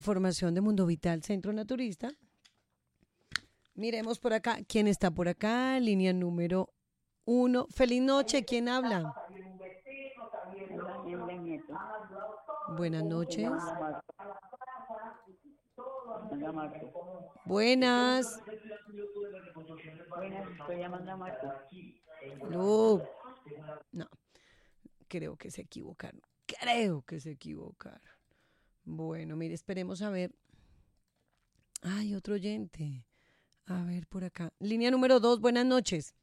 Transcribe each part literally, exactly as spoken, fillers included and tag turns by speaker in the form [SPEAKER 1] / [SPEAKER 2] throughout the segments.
[SPEAKER 1] Formación de Mundo Vital Centro Naturista. Miremos por acá. ¿Quién está por acá? Línea número uno. Feliz noche. ¿Quién habla?
[SPEAKER 2] Hola, Nieto.
[SPEAKER 1] Buenas
[SPEAKER 2] Se llama
[SPEAKER 1] noches.
[SPEAKER 2] Marco. Manda Marco.
[SPEAKER 1] Buenas.
[SPEAKER 2] Buenas, estoy llamando a Marco.
[SPEAKER 1] Aló. No, creo que se equivocaron. Creo que se equivocaron. Bueno, mire, esperemos a ver. Ay, otro oyente. A ver por acá. Línea número dos. Buenas noches.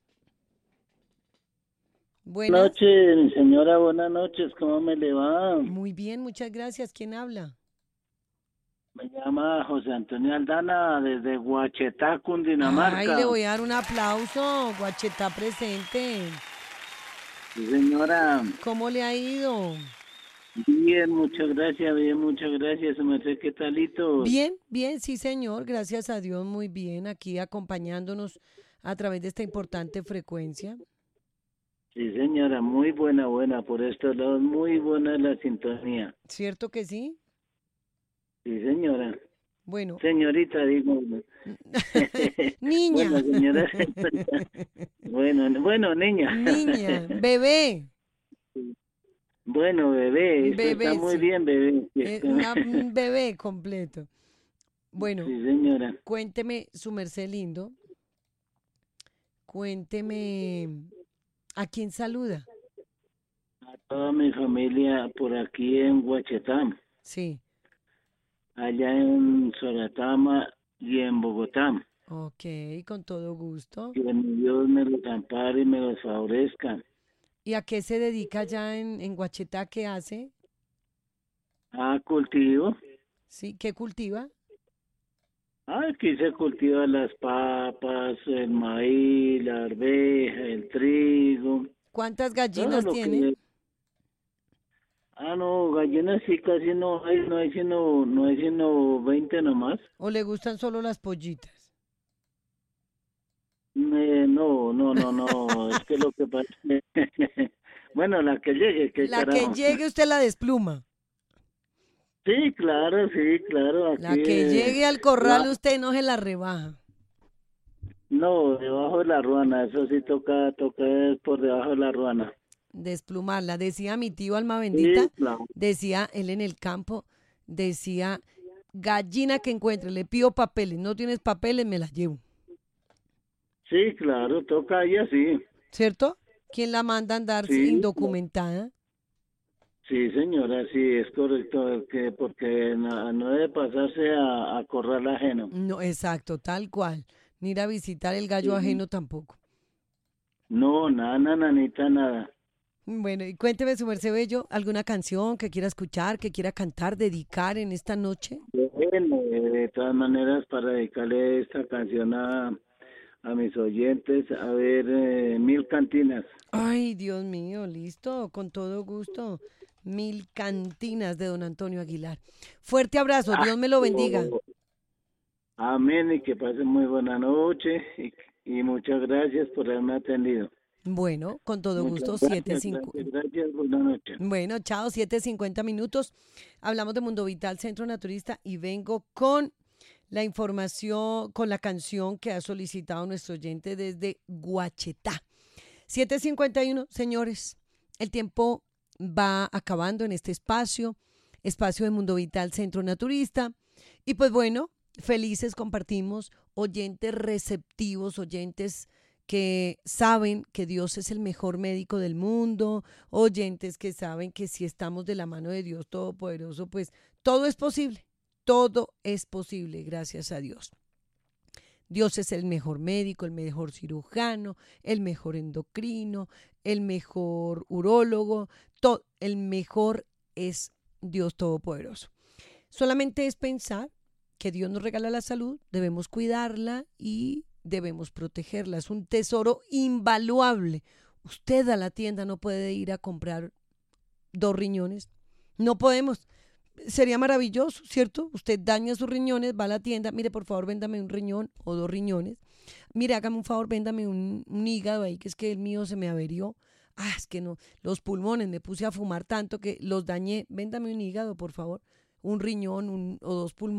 [SPEAKER 3] Buenas
[SPEAKER 1] Buenas.
[SPEAKER 3] noches, mi señora, buenas noches, ¿cómo me le va?
[SPEAKER 1] Muy bien, muchas gracias. ¿Quién habla?
[SPEAKER 3] Me llama José Antonio Aldana desde Guachetá,
[SPEAKER 1] Ay,
[SPEAKER 3] Cundinamarca.
[SPEAKER 1] le voy a dar un aplauso. Guachetá presente.
[SPEAKER 3] Sí, señora,
[SPEAKER 1] ¿Cómo le ha ido?
[SPEAKER 3] bien, muchas gracias, bien, muchas gracias, su merced, ¿qué talitos?
[SPEAKER 1] Bien, bien, sí, señor. Gracias a Dios, muy bien. Aquí acompañándonos a través de esta importante frecuencia.
[SPEAKER 3] Sí, señora, muy buena, buena, por estos lados, muy buena la sintonía.
[SPEAKER 1] ¿Cierto que sí?
[SPEAKER 3] Sí, señora.
[SPEAKER 1] Bueno,
[SPEAKER 3] Señorita, digo.
[SPEAKER 1] niña.
[SPEAKER 3] Bueno, señora. Bueno, bueno, niña.
[SPEAKER 1] Niña, bebé,
[SPEAKER 3] Bueno, bebé, esto está
[SPEAKER 1] bebé,
[SPEAKER 3] muy
[SPEAKER 1] sí.
[SPEAKER 3] bien, bebé.
[SPEAKER 1] Eh, una- un bebé completo. Bueno,
[SPEAKER 3] Sí, señora.
[SPEAKER 1] cuénteme, su merced lindo, cuénteme, ¿a quién saluda?
[SPEAKER 3] A toda mi familia por aquí en Guachetá,
[SPEAKER 1] Sí,
[SPEAKER 3] allá en Soratama y en Bogotá.
[SPEAKER 1] ok, con todo gusto.
[SPEAKER 3] Que mi Dios me los ampare y me los favorezca.
[SPEAKER 1] ¿Y a qué se dedica allá en, en Guachetá? ¿Qué hace?
[SPEAKER 3] Ah, cultivo.
[SPEAKER 1] Sí, ¿qué cultiva?
[SPEAKER 3] Ah, aquí se cultiva las papas, el maíz, la arveja, el trigo,
[SPEAKER 1] ¿Cuántas
[SPEAKER 3] todo
[SPEAKER 1] gallinas
[SPEAKER 3] lo
[SPEAKER 1] tiene?
[SPEAKER 3] que... Ah, no, gallinas sí casi no hay, no hay sino, no hay sino veinte nomás.
[SPEAKER 1] ¿O le gustan solo las pollitas?
[SPEAKER 3] Eh, no, no, no, no, es que lo que pasa es que- bueno, la que llegue, qué
[SPEAKER 1] La que
[SPEAKER 3] carajo.
[SPEAKER 1] llegue usted la despluma.
[SPEAKER 3] Sí, claro, sí, claro, aquí,
[SPEAKER 1] La que
[SPEAKER 3] eh,
[SPEAKER 1] llegue al
[SPEAKER 3] la-
[SPEAKER 1] corral usted no se la rebaja.
[SPEAKER 3] no, debajo de la ruana, eso sí toca, toca es por debajo de la ruana.
[SPEAKER 1] Desplumarla. Decía mi tío Alma
[SPEAKER 3] Sí,
[SPEAKER 1] Bendita,
[SPEAKER 3] claro,
[SPEAKER 1] decía él en el campo, decía, gallina que encuentre, le pido papeles, no tienes papeles, me las llevo.
[SPEAKER 3] sí, claro, toca ahí así,
[SPEAKER 1] ¿Cierto? ¿Quién la manda a andar
[SPEAKER 3] sí, claro.
[SPEAKER 1] indocumentada?
[SPEAKER 3] Sí, señora, sí, es correcto, que porque no, no debe pasarse a, a corral ajeno.
[SPEAKER 1] No, exacto, tal cual. Ni ir a visitar el gallo
[SPEAKER 3] Sí.
[SPEAKER 1] ajeno tampoco.
[SPEAKER 3] No, nada, nada, nanita, nada.
[SPEAKER 1] Bueno, y cuénteme, su merced bello, alguna canción que quiera escuchar, que quiera cantar, dedicar en esta noche.
[SPEAKER 3] Bueno, eh, de todas maneras, para dedicarle esta canción a, a mis oyentes, a ver, eh, Mil Cantinas.
[SPEAKER 1] Ay, Dios mío, listo, con todo gusto. Mil cantinas de don Antonio Aguilar. Fuerte abrazo,
[SPEAKER 3] Ah,
[SPEAKER 1] Dios me lo bendiga.
[SPEAKER 3] oh, amén y que pasen muy buena noche y, y muchas gracias por haberme atendido.
[SPEAKER 1] Bueno, con todo
[SPEAKER 3] Muchas
[SPEAKER 1] gusto, siete
[SPEAKER 3] gracias,
[SPEAKER 1] cinco.
[SPEAKER 3] gracias, gracias, buenas noches.
[SPEAKER 1] Bueno, chao, siete cincuenta minutos. Hablamos de Mundo Vital Centro Naturista y vengo con la información, con la canción que ha solicitado nuestro oyente desde Guachetá. siete cincuenta y uno, señores, el tiempo va acabando en este espacio, espacio de Mundo Vital Centro Naturista. Y pues bueno, felices compartimos, oyentes receptivos, oyentes que saben que Dios es el mejor médico del mundo, oyentes que saben que si estamos de la mano de Dios Todopoderoso, pues todo es posible, todo es posible, gracias a Dios. Dios es el mejor médico, el mejor cirujano, el mejor endocrino, el mejor urólogo, todo, el mejor es Dios Todopoderoso. Solamente es pensar que Dios nos regala la salud, debemos cuidarla y debemos protegerla. Es un tesoro invaluable. Usted a la tienda no puede ir a comprar dos riñones. No podemos. Sería maravilloso, ¿cierto? Usted daña sus riñones, va a la tienda, mire, por favor, véndame un riñón o dos riñones. Mire, hágame un favor, véndame un, un hígado ahí, que es que el mío se me averió. Ah, es que no, los pulmones, me puse a fumar tanto que los dañé. Véndame un hígado, por favor. un riñón un, o dos pulmones